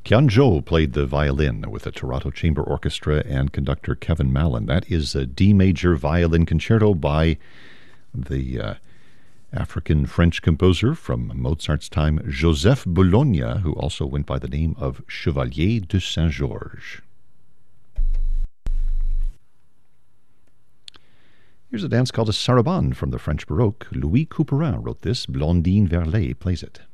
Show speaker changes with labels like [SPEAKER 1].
[SPEAKER 1] Kian Zhou played the violin with the Toronto Chamber Orchestra and conductor Kevin Mallon. That is a D major violin concerto by the African-French composer from Mozart's time, Joseph Boulogne, who also went by the name of Chevalier de Saint-Georges. Here's a dance called a sarabande from the French Baroque. Louis Couperin wrote this. Blondine Verlet plays it.